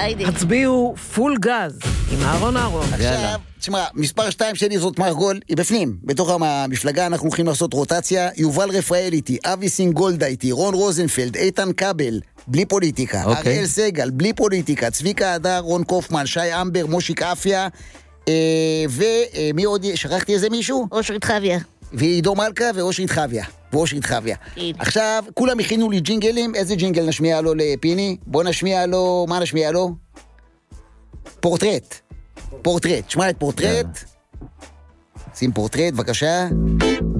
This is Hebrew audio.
היידי. הצביעו פול גז עם אהרון. עכשיו, תשמע, מספר 2 שלי זאת מרגול, היא בפנים. בתוך המפלגה אנחנו הולכים לעשות רוטציה. יובל רפאל איתי, אבי סינגולדה איתי, רון רוזנפלד, איתן קבל, בלי פוליטיקה. אריאל סגל, בלי פוליטיקה. צביקה הדר, רון קופמן, שי אמבר, מושיק אפיה, ומי עוד? שכחתי איזה מישהו? אושרית חוויה. ועידו מלכה ואושרית חוויה. עכשיו, כולם הכינו לי ג'ינגלים. איזה ג'ינגל נשמיע לו לפיני? בוא נשמיע לו, מה נשמיע לו? פורטרט. שמע את פורטרט. שים פורטרט, בבקשה.